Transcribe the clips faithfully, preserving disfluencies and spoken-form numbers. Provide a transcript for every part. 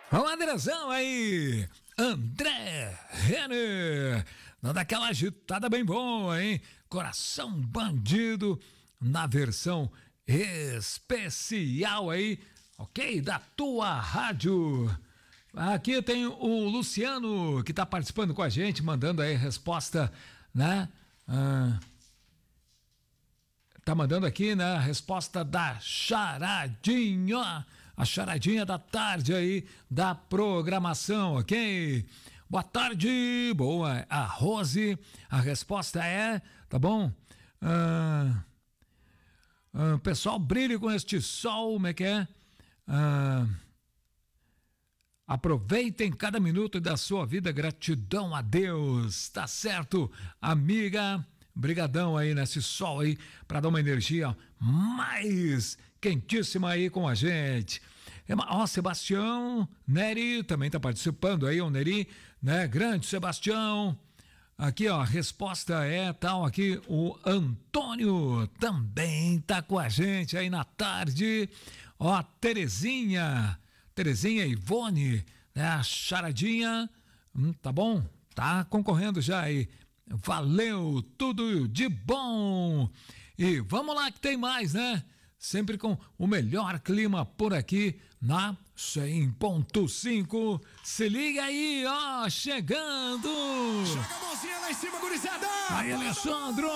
Vamos, direção aí, André Renner, dando aquela agitada bem boa, hein? Coração Bandido, na versão especial aí, ok? Da tua rádio. Aqui tem o Luciano, que tá participando com a gente, mandando aí resposta, né? Ah, tá mandando aqui, né? A resposta da charadinha. A charadinha da tarde aí, da programação, ok? Boa tarde, boa. A Rose, a resposta é, tá bom? Ah, ah, pessoal, brilhe com este sol, como é que é? Ah, aproveitem cada minuto da sua vida, gratidão a Deus, tá certo, amiga? Brigadão aí nesse sol aí, para dar uma energia mais quentíssima aí com a gente. Ó, Sebastião Neri também tá participando aí, o Neri, né? Grande Sebastião. Aqui, ó, a resposta é tal aqui, o Antônio também tá com a gente aí na tarde. Ó, Terezinha, Terezinha Ivone, né? A charadinha, hum, tá bom? Tá concorrendo já aí. Valeu, tudo de bom. E vamos lá que tem mais, né? Sempre com o melhor clima por aqui na cem ponto cinco. Se liga aí, ó, chegando. Chega a mãozinha lá em cima, gurizada. Aí, Alessandro.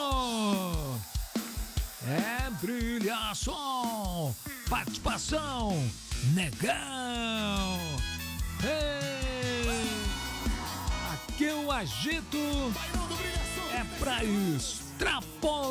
É brilhação. Participação. Negão. Ei. Aqui eu agito. É pra extrapolar.